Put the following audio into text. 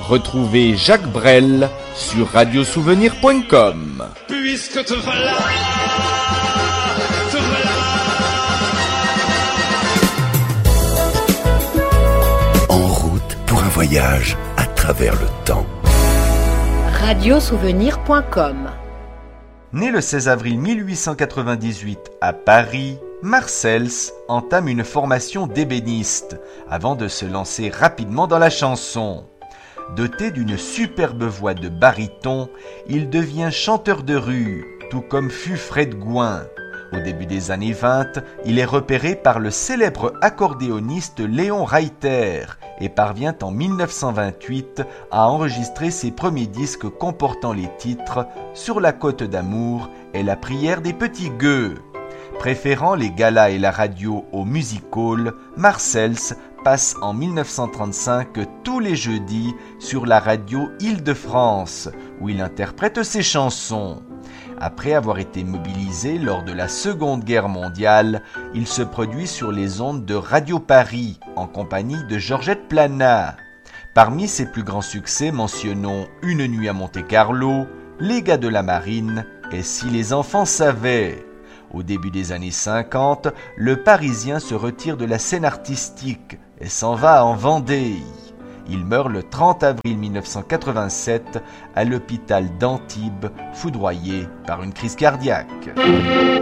Retrouvez Jacques Brel sur radiosouvenir.com. Puisque te voilà, te voilà. En route pour un voyage à travers le temps. radiosouvenir.com. Né le 16 avril 1898 à Paris, Marcels entame une formation d'ébéniste avant de se lancer rapidement dans la chanson. Doté d'une superbe voix de baryton, il devient chanteur de rue, tout comme fut Fred Gouin. Au début des années 20, il est repéré par le célèbre accordéoniste Léon Reiter et parvient en 1928 à enregistrer ses premiers disques comportant les titres « Sur la côte d'amour » et « La prière des petits gueux ». Préférant les galas et la radio au music hall, Marcels passe en 1935 tous les jeudis sur la radio Île-de-France, où il interprète ses chansons. Après avoir été mobilisé lors de la Seconde Guerre mondiale, il se produit sur les ondes de Radio Paris, en compagnie de Georgette Plana. Parmi ses plus grands succès, mentionnons Une nuit à Monte-Carlo, Les gars de la marine et Si les enfants savaient. Au début des années 50, le Parisien se retire de la scène artistique et s'en va en Vendée. Il meurt le 30 avril 1987 à l'hôpital d'Antibes, foudroyé par une crise cardiaque.